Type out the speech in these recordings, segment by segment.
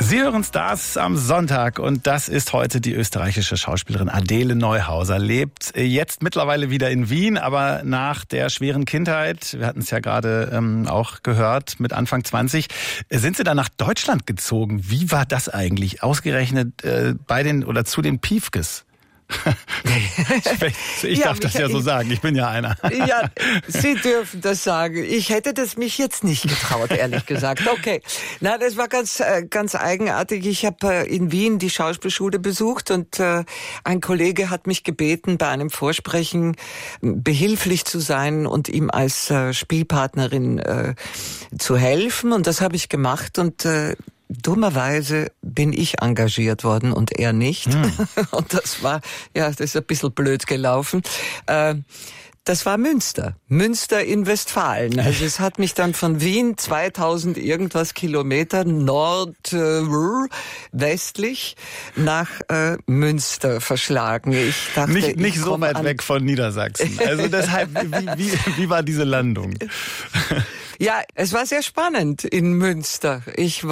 Sie hören Stars am Sonntag und das ist heute die österreichische Schauspielerin Adele Neuhauser. Lebt jetzt mittlerweile wieder in Wien, aber nach der schweren Kindheit, wir hatten es ja gerade auch gehört, mit Anfang 20, sind Sie dann nach Deutschland gezogen. Wie war das eigentlich? Ausgerechnet bei den oder zu den Piefkes? Ich darf das ja so sagen, ich bin ja einer. Ja, Sie dürfen das sagen. Ich hätte das mich jetzt nicht getraut, ehrlich gesagt. Okay, na, das war ganz eigenartig. Ich habe in Wien die Schauspielschule besucht und ein Kollege hat mich gebeten, bei einem Vorsprechen behilflich zu sein und ihm als Spielpartnerin zu helfen. Und das habe ich gemacht und dummerweise bin ich engagiert worden und er nicht. Und das ist ein bisschen blöd gelaufen. Das war Münster in Westfalen. Also es hat mich dann von Wien 2000 irgendwas Kilometer nordwestlich nach Münster verschlagen. Ich dachte, nicht so weit weg von Niedersachsen. Also deshalb, wie war diese Landung? Ja, es war sehr spannend in Münster.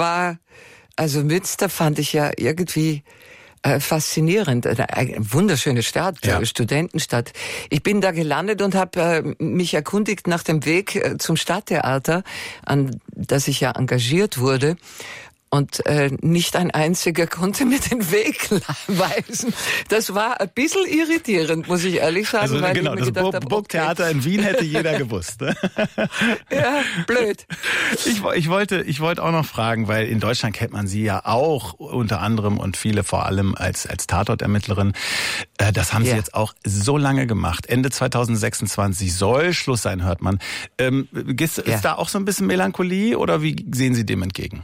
Münster fand ich ja irgendwie faszinierend. Eine wunderschöne Stadt, ja. Studentenstadt. Ich bin da gelandet und habe mich erkundigt nach dem Weg zum Stadttheater, an das ich ja engagiert wurde. Und nicht ein einziger konnte mir den Weg weisen. Das war ein bisschen irritierend, muss ich ehrlich sagen. Also weil genau, ich mir das Burgtheater in Wien hätte jeder gewusst. Ne? Ja, blöd. Ich wollte auch noch fragen, weil in Deutschland kennt man Sie ja auch unter anderem und viele vor allem als Tatortermittlerin. Das haben Sie jetzt auch so lange gemacht. Ende 2026 soll Schluss sein, hört man. Ist da auch so ein bisschen Melancholie oder wie sehen Sie dem entgegen?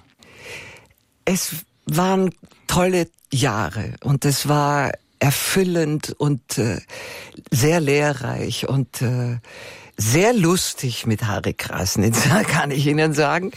Es waren tolle Jahre und es war erfüllend und sehr lehrreich und sehr lustig mit Harry Krasnitzer, kann ich Ihnen sagen.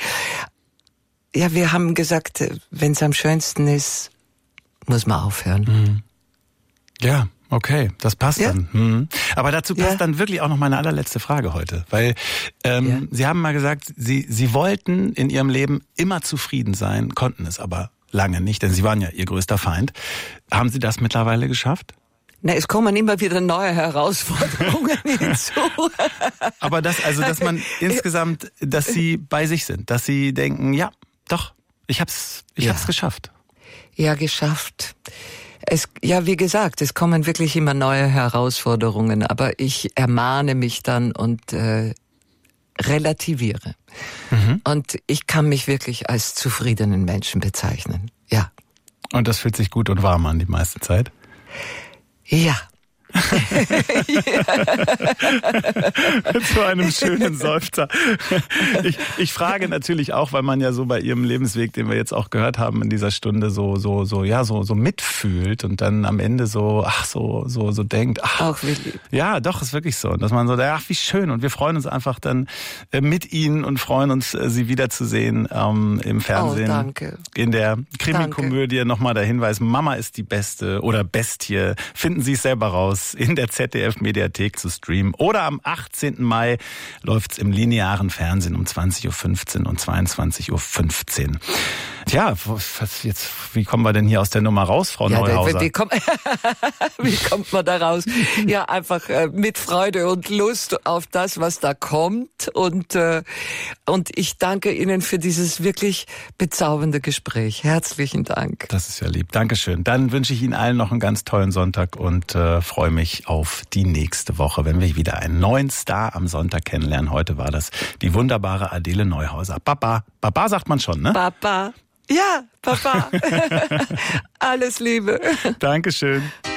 Ja, wir haben gesagt, wenn es am schönsten ist, muss man aufhören. Mhm. Ja. Okay, das passt dann. Aber dazu passt dann wirklich auch noch meine allerletzte Frage heute. Weil Sie haben mal gesagt, Sie wollten in Ihrem Leben immer zufrieden sein, konnten es aber lange nicht, denn Sie waren ja Ihr größter Feind. Haben Sie das mittlerweile geschafft? Na, es kommen immer wieder neue Herausforderungen hinzu. Aber dass man insgesamt, dass Sie bei sich sind, dass Sie denken, ja, doch, ich hab's geschafft. Ja, geschafft. Wie gesagt, es kommen wirklich immer neue Herausforderungen, aber ich ermahne mich dann und relativiere. Und ich kann mich wirklich als zufriedenen Menschen bezeichnen. Ja. Und das fühlt sich gut und warm an die meiste Zeit? Ja. Zu einem schönen Seufzer. Ich frage natürlich auch, weil man ja so bei Ihrem Lebensweg, den wir jetzt auch gehört haben in dieser Stunde, so mitfühlt und dann am Ende so denkt, auch wie lieb. Ja, doch, ist wirklich so. Dass man so, wie schön. Und wir freuen uns einfach dann mit Ihnen und freuen uns, Sie wiederzusehen im Fernsehen. Oh, danke. In der Krimikomödie. Nochmal der Hinweis, Mama ist die Beste oder Bestie. Finden Sie es selber raus. In der ZDF-Mediathek zu streamen. Oder am 18. Mai läuft's im linearen Fernsehen um 20.15 Uhr und 22.15 Uhr. Tja, wie kommen wir denn hier aus der Nummer raus, Frau Neuhauser? Wie kommt man da raus? Ja, einfach mit Freude und Lust auf das, was da kommt. Und ich danke Ihnen für dieses wirklich bezaubernde Gespräch. Herzlichen Dank. Das ist ja lieb. Dankeschön. Dann wünsche ich Ihnen allen noch einen ganz tollen Sonntag und freue mich auf die nächste Woche, wenn wir wieder einen neuen Star am Sonntag kennenlernen. Heute war das die wunderbare Adele Neuhauser. Papa. Papa sagt man schon, ne? Papa. Ja, Papa. Alles Liebe. Dankeschön.